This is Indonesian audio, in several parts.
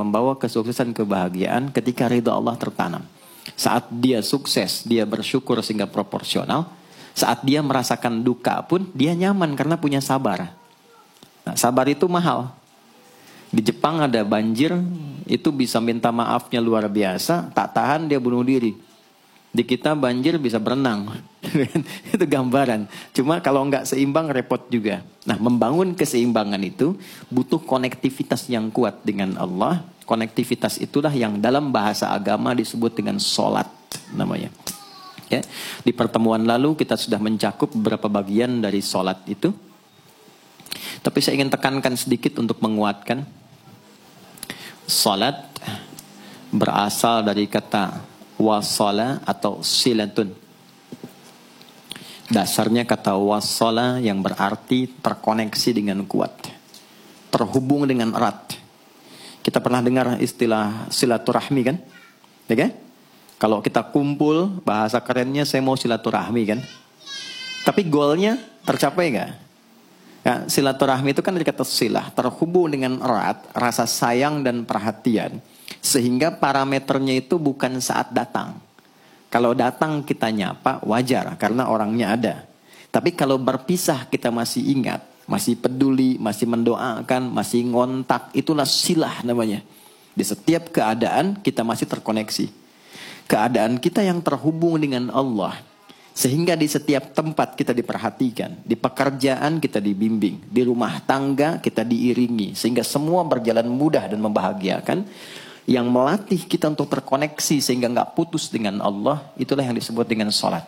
membawa kesuksesan, kebahagiaan ketika ridha Allah tertanam. Saat dia sukses, dia bersyukur sehingga proporsional. Saat dia merasakan duka pun, dia nyaman karena punya sabar. Nah, sabar itu mahal. Di Jepang ada banjir, itu bisa minta maafnya luar biasa, tak tahan dia bunuh diri. Di kita banjir bisa berenang. Itu gambaran. Cuma kalau nggak seimbang repot juga. Nah, membangun keseimbangan itu butuh konektivitas yang kuat dengan Allah. Konektivitas itulah yang dalam bahasa agama disebut dengan sholat namanya. Ya. Di pertemuan lalu kita sudah mencakup beberapa bagian dari sholat itu. Tapi saya ingin tekankan sedikit untuk menguatkan. Sholat berasal dari kata wasala atau silatun. Dasarnya kata wasala yang berarti terkoneksi dengan kuat, terhubung dengan erat. Kita pernah dengar istilah silaturahmi kan? Ya kan? Kalau kita kumpul, bahasa kerennya saya mau silaturahmi kan? Tapi goalnya tercapai nggak? Ya, silaturahmi itu kan dari kata silah, terhubung dengan erat, rasa sayang dan perhatian. Sehingga parameternya itu bukan saat datang. Kalau datang kita nyapa, wajar karena orangnya ada. Tapi kalau berpisah kita masih ingat, masih peduli, masih mendoakan, masih ngontak, itulah silah namanya. Di setiap keadaan kita masih terkoneksi. Keadaan kita yang terhubung dengan Allah. Sehingga di setiap tempat kita diperhatikan, di pekerjaan kita dibimbing, di rumah tangga kita diiringi, sehingga semua berjalan mudah dan membahagiakan. Yang melatih kita untuk terkoneksi sehingga nggak putus dengan Allah, itulah yang disebut dengan sholat.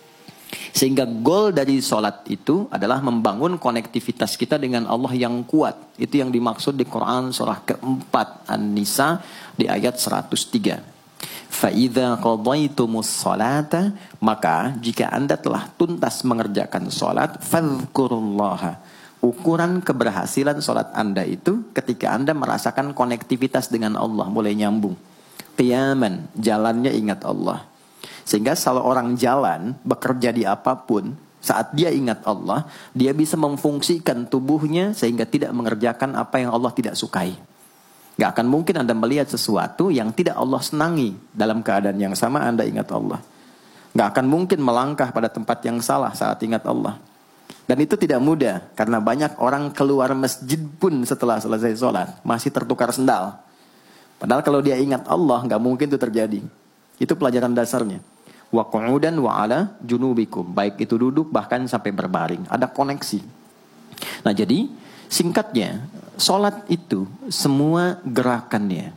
Sehingga goal dari sholat itu adalah membangun konektivitas kita dengan Allah yang kuat. Itu yang dimaksud di Quran surah keempat An-Nisa di ayat 103. فَإِذَا قَضَيْتُمُ الصَّلَاةَ maka jika anda telah tuntas mengerjakan sholat, فَاذْكُرُوا اللَّهَ. Ukuran keberhasilan sholat anda itu ketika anda merasakan konektivitas dengan Allah, mulai nyambung. Qiyaman, jalannya ingat Allah. Sehingga kalau orang jalan, bekerja di apapun, saat dia ingat Allah, dia bisa memfungsikan tubuhnya sehingga tidak mengerjakan apa yang Allah tidak sukai. Gak akan mungkin anda melihat sesuatu yang tidak Allah senangi. Dalam keadaan yang sama anda ingat Allah. Gak akan mungkin melangkah pada tempat yang salah saat ingat Allah. Dan itu tidak mudah. Karena banyak orang keluar masjid pun setelah selesai sholat masih tertukar sendal. Padahal kalau dia ingat Allah gak mungkin itu terjadi. Itu pelajaran dasarnya. Wa qu'udan wa ala junubikum. Baik itu duduk bahkan sampai berbaring. Ada koneksi. Nah jadi singkatnya, sholat itu semua gerakannya,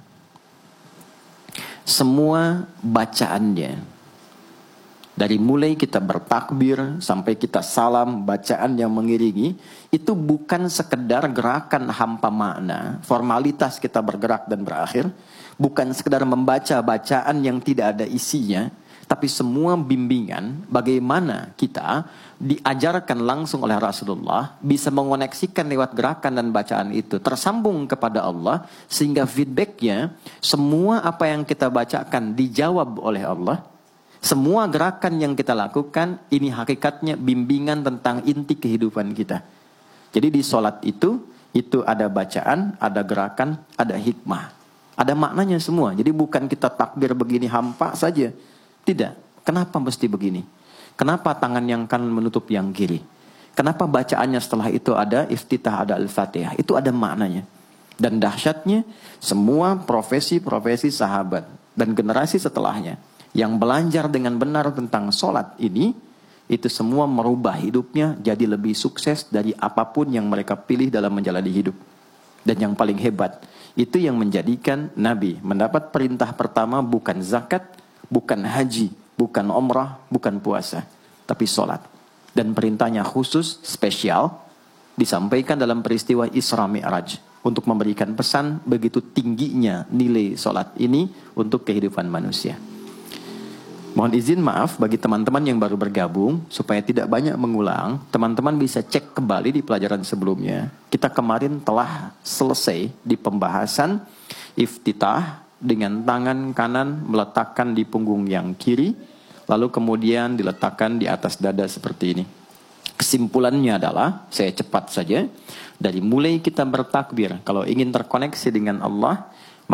semua bacaannya, dari mulai kita bertakbir sampai kita salam, bacaan yang mengiringi, itu bukan sekedar gerakan hampa makna, formalitas kita bergerak dan berakhir, bukan sekedar membaca bacaan yang tidak ada isinya, tapi semua bimbingan bagaimana kita diajarkan langsung oleh Rasulullah bisa mengoneksikan lewat gerakan dan bacaan itu tersambung kepada Allah sehingga feedbacknya semua apa yang kita bacakan dijawab oleh Allah. Semua gerakan yang kita lakukan ini hakikatnya bimbingan tentang inti kehidupan kita. Jadi di sholat itu ada bacaan, ada gerakan, ada hikmah, ada maknanya semua. Jadi bukan kita takbir begini hampa saja. Tidak. Kenapa mesti begini? Kenapa tangan yang kanan menutup yang kiri? Kenapa bacaannya setelah itu ada iftitah, ada al-fatihah? Itu ada maknanya. Dan dahsyatnya semua profesi-profesi sahabat dan generasi setelahnya yang belajar dengan benar tentang sholat ini, itu semua merubah hidupnya jadi lebih sukses dari apapun yang mereka pilih dalam menjalani hidup. Dan yang paling hebat, itu yang menjadikan Nabi mendapat perintah pertama bukan zakat, bukan haji, bukan umrah, bukan puasa, tapi sholat. Dan perintahnya khusus, spesial, disampaikan dalam peristiwa Isra Mi'raj. Untuk memberikan pesan begitu tingginya nilai sholat ini untuk kehidupan manusia. Mohon izin maaf bagi teman-teman yang baru bergabung, supaya tidak banyak mengulang, teman-teman bisa cek kembali di pelajaran sebelumnya. Kita kemarin telah selesai di pembahasan iftitah, dengan tangan kanan meletakkan di punggung yang kiri, lalu kemudian diletakkan di atas dada seperti ini. Kesimpulannya adalah, saya cepat saja, dari mulai kita bertakbir, kalau ingin terkoneksi dengan Allah,